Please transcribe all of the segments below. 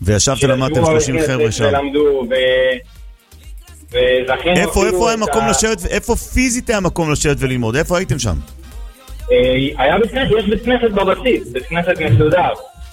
וישבתם למדתם 30 חבר'ה שם. ולמדו, וזכינו... איפה היה מקום לשבת, איפה פיזית היה מקום לשבת וללמוד? איפה הייתם שם? היה בית כנסת, יש בית כנסת בבסיס, בית כנסת מסודר.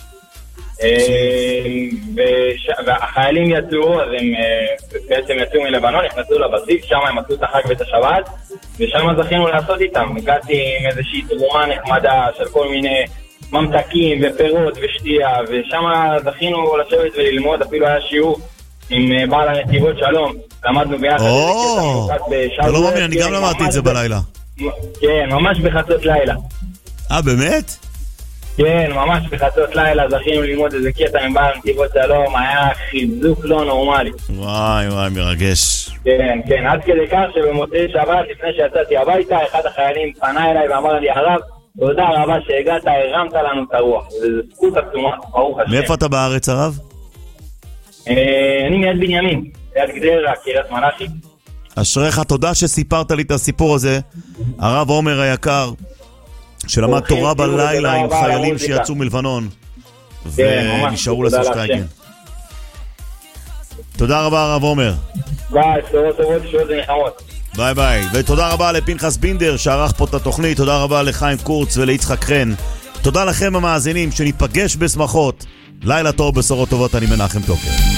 והחיילים יצאו, אז הם בעצם יצאו מלבנון, נכנסו לבסיס, שם הם עשו את החג ואת השבת, ושם זכינו לעשות איתם. הגעתי עם איזושהי תרומה נחמדה של כל מיני ממתקים ופירות ושתייה, ושם זכינו לשבת וללמוד. אפילו היה שיעור עם בעל הנתיבות שלום, למדנו ביחד. אתה לא מאמין, אני גם למדתי את זה בלילה. כן, ממש בחצות לילה. באמת? כן, ממש בחצות לילה זכינו ללמוד איזה קטע עם בעל נתיבות שלום, היה חיזוק לא נורמלי. וואי, מרגש. כן, כן, עד כדי כך שבמוצאי שבת, לפני שיצאתי הביתה, אחד החיילים פנה אליי ואמר לי, הרב, תודה רבה שהגעת, הרמת לנו את הרוח. זה זכות עצומה, ברוך השם. מאיפה אתה בארץ, הרב? אני מיד בנימין, ליד גדרה, קריית מלאכי. אשריך, תודה שסיפרת לי את הסיפור הזה, הרב עומר היקר, שלמד תורה בלילה עם חיילים שיצאו מלבנון ונשארו לעשות שטייקן. תודה רבה הרב עומר. ביי, סורות טובות, שעות ונחמות. ביי ביי, ותודה רבה לפנחס בינדר שערך פה את התוכנית, תודה רבה לחיים קורץ וליצחק חן, תודה לכם המאזינים, שניפגש בשמחות, לילה טוב, בשורות טובות, אני מנחם טוקר.